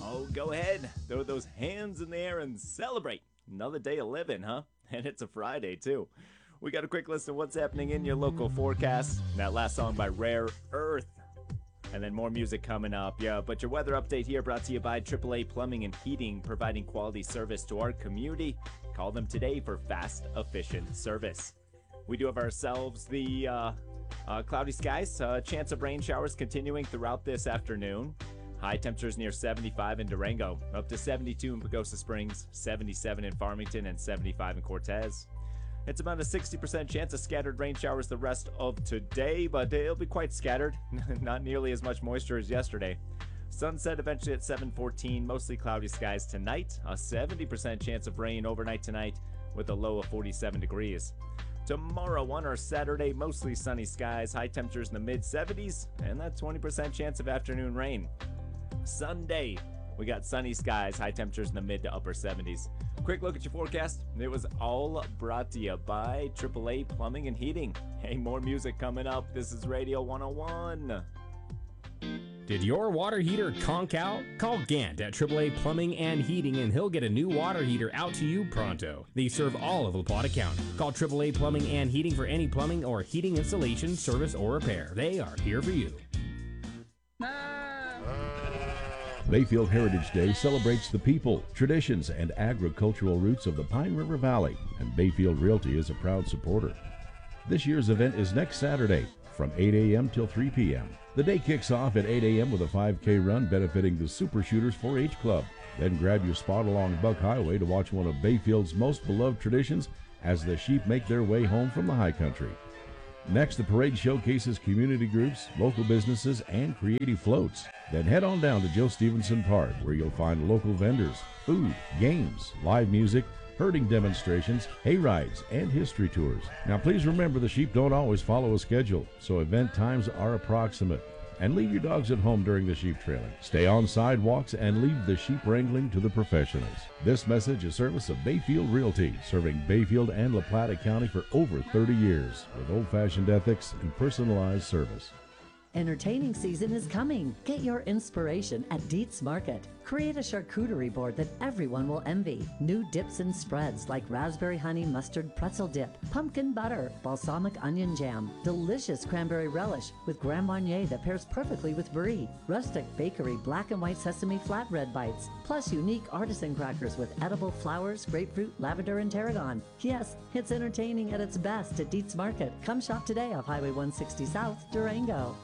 Oh, go ahead. Throw those hands in the air and celebrate. Another day of living, huh? And it's a Friday, too. We got a quick list of what's happening in your local forecast. That last song by Rare Earth. And then more music coming up. Yeah, but your weather update here brought to you by AAA Plumbing and Heating, providing quality service to our community. Call them today for fast, efficient service. We do have ourselves the cloudy skies. Chance of rain showers continuing throughout this afternoon. High temperatures near 75 in Durango, up to 72 in Pagosa Springs, 77 in Farmington, and 75 in Cortez. It's about a 60% chance of scattered rain showers the rest of today, but it'll be quite scattered. Not nearly as much moisture as yesterday. Sunset eventually at 7:14, mostly cloudy skies tonight. A 70% chance of rain overnight tonight with a low of 47 degrees. Tomorrow on our Saturday, mostly sunny skies, high temperatures in the mid-70s, and that 20% chance of afternoon rain. Sunday, we got sunny skies, high temperatures in the mid to upper 70s. Quick look at your forecast. It was all brought to you by AAA Plumbing and Heating. Hey, more music coming up. This is Radio 101. Did your water heater conk out? Call Gant at AAA Plumbing and Heating and he'll get a new water heater out to you pronto. They serve all of La Plata County. Call AAA Plumbing and Heating for any plumbing or heating installation, service, or repair. They are here for you. Bayfield Heritage Day celebrates the people, traditions, and agricultural roots of the Pine River Valley, and Bayfield Realty is a proud supporter. This year's event is next Saturday from 8 a.m. till 3 p.m. The day kicks off at 8 a.m. with a 5K run benefiting the Super Shooters 4-H Club. Then grab your spot along Buck Highway to watch one of Bayfield's most beloved traditions as the sheep make their way home from the high country. Next, the parade showcases community groups, local businesses, and creative floats. Then head on down to Joe Stevenson Park, where you'll find local vendors, food, games, live music, herding demonstrations, hay rides, and history tours. Now please remember the sheep don't always follow a schedule, so event times are approximate. And leave your dogs at home during the sheep trailing. Stay on sidewalks and leave the sheep wrangling to the professionals. This message is service of Bayfield Realty, serving Bayfield and La Plata County for over 30 years with old-fashioned ethics and personalized service. Entertaining season is coming. Get your inspiration at Dietz Market. Create a charcuterie board that everyone will envy. New dips and spreads like raspberry honey mustard pretzel dip, pumpkin butter, balsamic onion jam, delicious cranberry relish with Grand Marnier that pairs perfectly with brie, rustic bakery black and white sesame flatbread bites, plus unique artisan crackers with edible flowers, grapefruit, lavender, and tarragon. Yes, it's entertaining at its best at Dietz Market. Come shop today off Highway 160 South, Durango.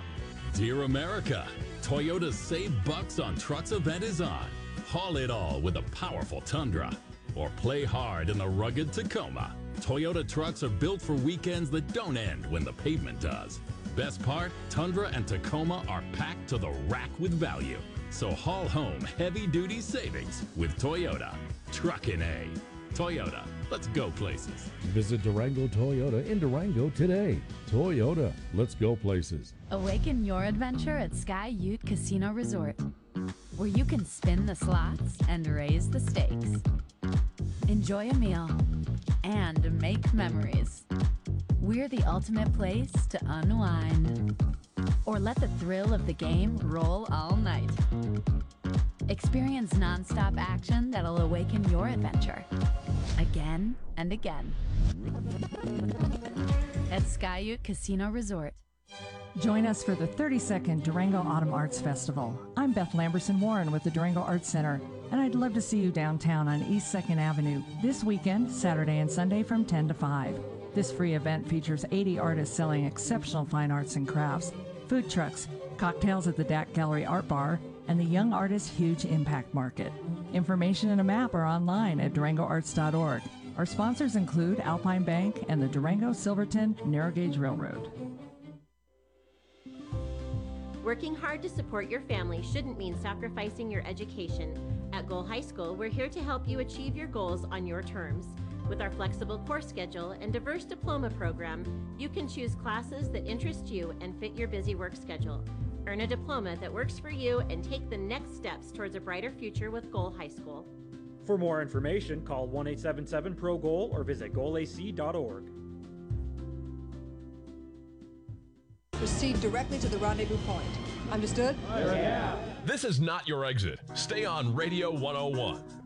Dear America, Toyota's Save Bucks on Trucks event is on. Haul it all with a powerful Tundra. Or play hard in the rugged Tacoma. Toyota trucks are built for weekends that don't end when the pavement does. Best part, Tundra and Tacoma are packed to the rack with value. So haul home heavy-duty savings with Toyota. Truckin' A. Toyota, let's go places. Visit Durango Toyota in Durango today. Toyota, let's go places. Awaken your adventure at Sky Ute Casino Resort, where you can spin the slots and raise the stakes. Enjoy a meal and make memories. We're the ultimate place to unwind. Or let the thrill of the game roll all night. Experience non-stop action that'll awaken your adventure again and again at Sky Ute Casino Resort. Join us for the 32nd Durango Autumn Arts Festival. I'm Beth Lamberson Warren with the Durango Arts Center, and I'd love to see you downtown on East 2nd Avenue this weekend, Saturday and Sunday from 10 to 5. This free event features 80 artists selling exceptional fine arts and crafts, food trucks, cocktails at the DAC Gallery Art Bar, and the Young Artist Huge Impact Market. Information and a map are online at durangoarts.org. Our sponsors include Alpine Bank and the Durango Silverton Narrow Gauge Railroad. Working hard to support your family shouldn't mean sacrificing your education. At Goal High School, we're here to help you achieve your goals on your terms. With our flexible course schedule and diverse diploma program, you can choose classes that interest you and fit your busy work schedule. Earn a diploma that works for you and take the next steps towards a brighter future with Goal High School. For more information, call 1-877-PRO-GOAL or visit goalac.org. Proceed directly to the rendezvous point. Understood? Yeah. This is not your exit. Stay on Radio 101.